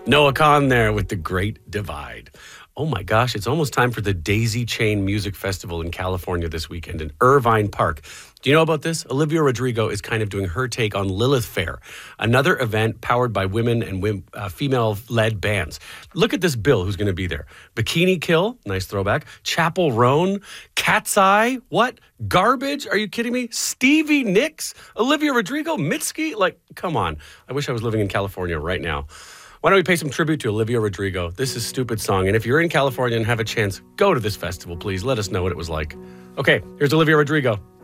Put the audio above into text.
Noah Kahn there with The Great Divide. Oh my gosh, it's almost time for the Daisy Chain Music Festival in California this weekend in Irvine Park. Do you know about this? Olivia Rodrigo is kind of doing her take on Lilith Fair, another event powered by women and female-led bands. Look at this bill who's going to be there. Bikini Kill, nice throwback. Chapel Roan, Cat's Eye, what? Garbage? Are you kidding me? Stevie Nicks, Olivia Rodrigo, Mitski? Like, come on. I wish I was living in California right now. Why don't we pay some tribute to Olivia Rodrigo? This is Stupid Song. And if you're in California and have a chance, go to this festival, please. Let us know what it was like. Okay, here's Olivia Rodrigo.